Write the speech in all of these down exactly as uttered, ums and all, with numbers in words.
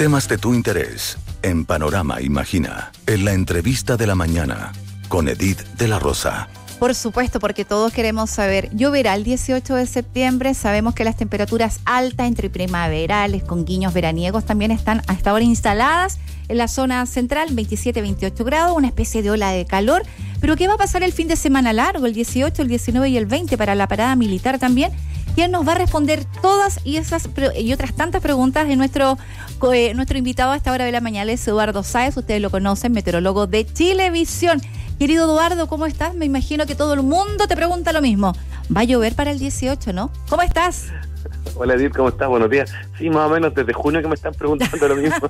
Temas de tu interés en Panorama Imagina, en la entrevista de la mañana con Edith de la Rosa. Por supuesto, porque todos queremos saber. Lloverá el dieciocho de septiembre. Sabemos que las temperaturas altas, entre primaverales, con guiños veraniegos, también están a esta hora instaladas en la zona central, veintisiete a veintiocho grados, una especie de ola de calor. Pero ¿qué va a pasar el fin de semana largo, el dieciocho, el diecinueve y el veinte, para la parada militar también? ¿Quién nos va a responder todas y esas y otras tantas preguntas de nuestro, eh, nuestro invitado a esta hora de la mañana? Es Eduardo Sáez, ustedes lo conocen, meteorólogo de Chilevisión. Querido Eduardo, ¿cómo estás? Me imagino que todo el mundo te pregunta lo mismo. Va a llover para el dieciocho, ¿no? ¿Cómo estás? Hola Edith, ¿cómo estás? Buenos días. Sí, más o menos desde junio que me están preguntando lo mismo.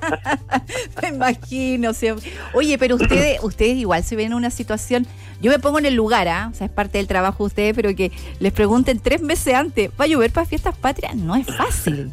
Me imagino. Siempre. Oye, pero ustedes ustedes igual se ven en una situación... Yo me pongo en el lugar, ¿ah? ¿eh? O sea, es parte del trabajo de ustedes, pero que les pregunten tres meses antes, ¿va a llover para fiestas patrias? No es fácil.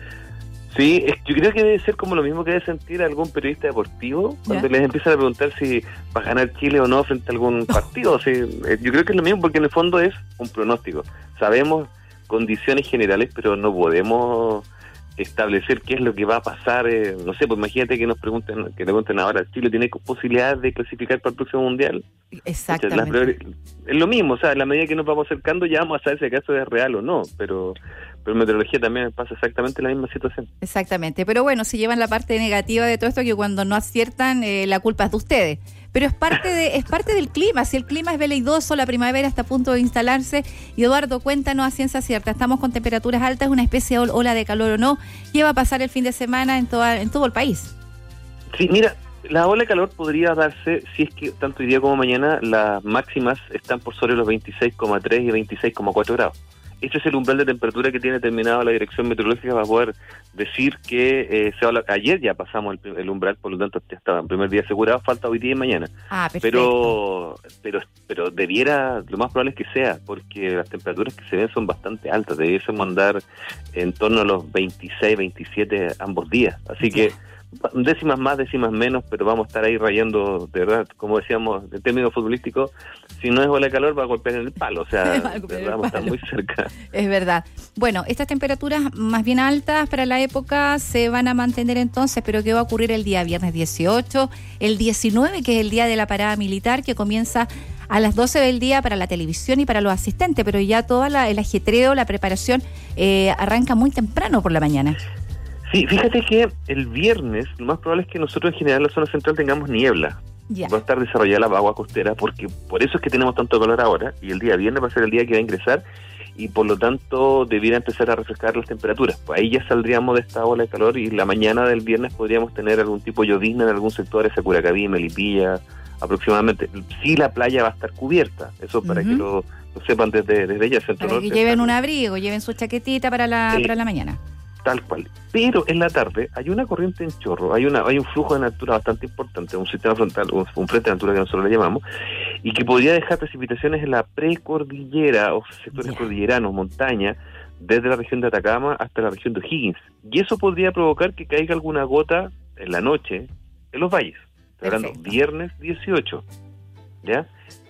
Sí, yo creo que debe ser como lo mismo que debe sentir algún periodista deportivo cuando ¿Ya? les empiezan a preguntar si va a ganar Chile o no frente a algún partido. O sea, yo creo que es lo mismo porque en el fondo es un pronóstico. Sabemos condiciones generales, pero no podemos establecer qué es lo que va a pasar. Eh, no sé, pues imagínate que nos pregunten, que le pregunten ahora, ¿Chile tiene posibilidad de clasificar para el próximo Mundial? Exactamente. O sea, es lo mismo, o sea, a la medida que nos vamos acercando ya vamos a saber si acaso es real o no, pero... Pero en meteorología también pasa exactamente la misma situación. Exactamente, pero bueno, se llevan la parte negativa de todo esto, que cuando no aciertan, eh, la culpa es de ustedes. Pero es parte de es parte del clima. Si el clima es veleidoso, la primavera está a punto de instalarse. Y Eduardo, cuéntanos a ciencia cierta, estamos con temperaturas altas, una especie de ola de calor o no. ¿Qué va a pasar el fin de semana en, toda, en todo el país? Sí, mira, la ola de calor podría darse si es que tanto hoy día como mañana las máximas están por sobre los veintiséis coma tres y veintiséis coma cuatro grados. Este es el umbral de temperatura que tiene determinado la Dirección Meteorológica para poder decir que eh, se habla. Ayer ya pasamos el, el umbral, por lo tanto ya estaba en primer día asegurado, falta hoy día y mañana. Ah, perfecto. Pero, pero, pero debiera, lo más probable es que sea, porque las temperaturas que se ven son bastante altas, debiésemos andar en torno a los veintiséis, veintisiete ambos días, así que décimas más, décimas menos, pero vamos a estar ahí rayando, de verdad, como decíamos, en términos futbolísticos, si no es ola de calor va a golpear en el palo, o sea, de verdad, vamos a estar muy cerca. Es verdad. Bueno, estas temperaturas más bien altas para la época se van a mantener entonces, pero ¿qué va a ocurrir el día viernes dieciocho, el diecinueve, que es el día de la parada militar, que comienza a las doce del día para la televisión y para los asistentes, pero ya todo la, el ajetreo, la preparación eh, arranca muy temprano por la mañana? Sí, fíjate que el viernes lo más probable es que nosotros en general en la zona central tengamos niebla. Ya. Va a estar desarrollada la agua costera, porque por eso es que tenemos tanto calor ahora, y el día viernes va a ser el día que va a ingresar, y por lo tanto debiera empezar a refrescar las temperaturas. Pues ahí ya saldríamos de esta ola de calor, y la mañana del viernes podríamos tener algún tipo de llovizna en algún sector, ese Curacaví, Melipilla, aproximadamente. Sí, la playa va a estar cubierta, eso para uh-huh. que lo, lo sepan desde, desde ya. Centro para Norte, que lleven está, un abrigo, lleven su chaquetita para la, sí. para la mañana. Tal cual. Pero en la tarde hay una corriente en chorro, hay una hay un flujo de altura bastante importante, un sistema frontal, un, un frente de altura que nosotros le llamamos, y que podría dejar precipitaciones en la precordillera o sectores yeah. cordilleranos, montaña, desde la región de Atacama hasta la región de O'Higgins. Y eso podría provocar que caiga alguna gota en la noche en los valles. Estoy hablando viernes dieciocho. ¿Ya?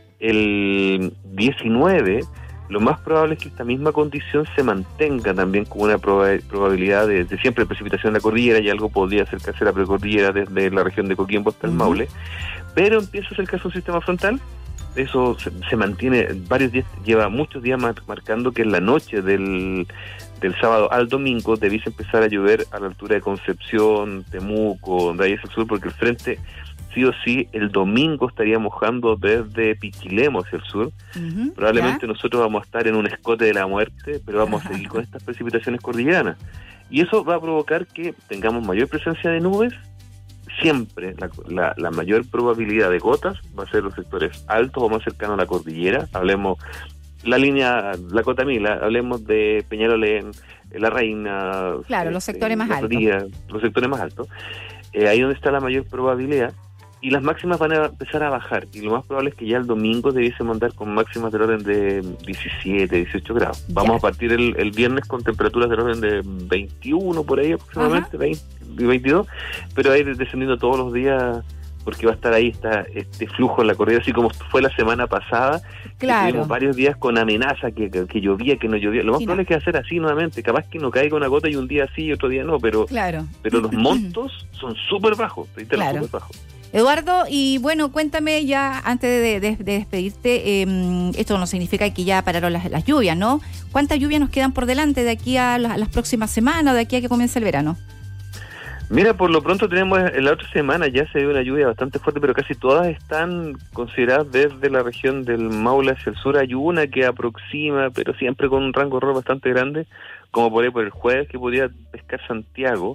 El diecinueve... lo más probable es que esta misma condición se mantenga también con una proba- probabilidad de, de siempre precipitación en la cordillera, y algo podría acercarse a la precordillera desde la región de Coquimbo hasta el Maule, pero empieza a acercarse un sistema frontal. Eso se, se mantiene varios días, lleva muchos días mar- marcando que en la noche del, del sábado al domingo debiese empezar a llover a la altura de Concepción, Temuco, de ahí hacia el sur, porque el frente sí o sí el domingo estaría mojando desde Pichilemu hacia el sur. Uh-huh, probablemente ¿ya? Nosotros vamos a estar en un escote de la muerte, pero vamos a seguir con estas precipitaciones cordilleranas, y eso va a provocar que tengamos mayor presencia de nubes. Siempre la, la, la mayor probabilidad de gotas va a ser los sectores altos o más cercanos a la cordillera. Hablemos la línea, la Cotamila, hablemos de Peñalolén, La Reina, claro, eh, los sectores más altos. Florida, los sectores más altos. Eh, ahí donde está la mayor probabilidad. Y las máximas van a empezar a bajar, y lo más probable es que ya el domingo debiésemos andar con máximas del orden de diecisiete, dieciocho grados. Vamos ya. a partir el, el viernes con temperaturas del orden de veintiuno por ahí aproximadamente, veinte, veintidós, pero a ir descendiendo todos los días porque va a estar ahí está este flujo en la cordillera, así como fue la semana pasada. Claro. Tuvimos varios días con amenaza, que, que, que llovía, que no llovía. Lo más Sí, probable no. es que va a ser así nuevamente. Capaz que no caiga una gota y un día sí y otro día no, pero, Claro. pero los montos son súper bajos, reitero, Claro. súper bajos. Eduardo, y bueno, cuéntame ya, antes de, de, de despedirte, eh, esto no significa que ya pararon las, las lluvias, ¿no? ¿Cuántas lluvias nos quedan por delante de aquí a, la, a las próximas semanas, de aquí a que comience el verano? Mira, por lo pronto tenemos, en la otra semana ya se dio una lluvia bastante fuerte, pero casi todas están consideradas desde la región del Maule hacia el sur. Hay una que aproxima, pero siempre con un rango de error bastante grande, como por ahí por el jueves, que podría pescar Santiago,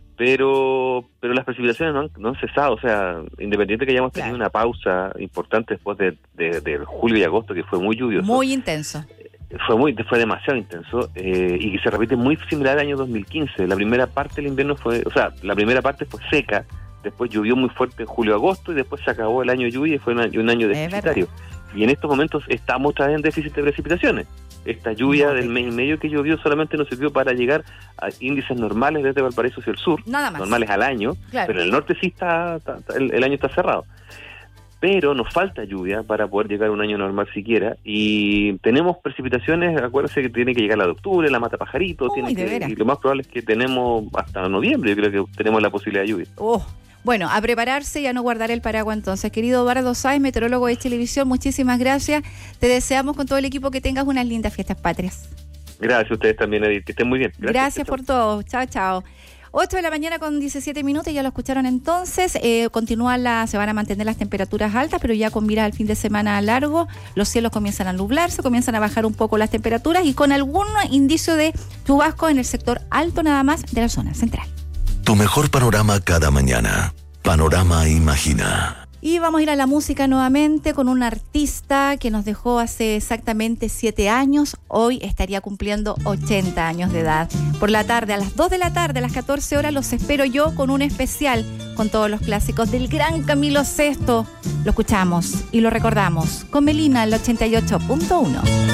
pero pero las precipitaciones no han, no han cesado. O sea, independiente que hayamos tenido Claro. una pausa importante después de, de, de julio y agosto, que fue muy lluvioso. Muy intenso. Fue muy fue demasiado intenso eh, y que se repite muy similar al año dos mil quince. La primera parte del invierno fue, o sea, la primera parte fue seca, después llovió muy fuerte en julio-agosto y después se acabó el año de lluvia y fue un año, un año deficitario. Y en estos momentos estamos otra vez en déficit de precipitaciones. Esta lluvia No, del mes y medio que llovió solamente nos sirvió para llegar a índices normales desde Valparaíso hacia el sur, Nada más. normales al año, Claro. pero en el norte sí está, está- está- el, el año está cerrado. Pero nos falta lluvia para poder llegar a un año normal siquiera, y tenemos precipitaciones, acuérdense que tiene que llegar la de octubre, la mata pajarito, Uy, tiene de que, veras. y lo más probable es que tenemos hasta noviembre, yo creo que tenemos la posibilidad de lluvia. Oh, bueno, a prepararse y a no guardar el paraguas entonces. Querido Eduardo Sáez, meteorólogo de Televisión, muchísimas gracias. Te deseamos con todo el equipo que tengas unas lindas fiestas patrias. Gracias a ustedes también, Edith, que estén muy bien. Gracias, Gracias por todo. Chao, chao. ocho de la mañana con diecisiete minutos, ya lo escucharon entonces. Eh, continúan la, se van a mantener las temperaturas altas, pero ya con miras al fin de semana largo, los cielos comienzan a nublarse, comienzan a bajar un poco las temperaturas y con algún indicio de chubasco en el sector alto nada más de la zona central. Tu mejor panorama cada mañana. Panorama Imagina. Y vamos a ir a la música nuevamente con un artista que nos dejó hace exactamente siete años. Hoy estaría cumpliendo ochenta años de edad. Por la tarde, a las dos de la tarde, a las catorce horas, los espero yo con un especial con todos los clásicos del gran Camilo Sesto. Lo escuchamos y lo recordamos con Melina, el ochenta y ocho punto uno.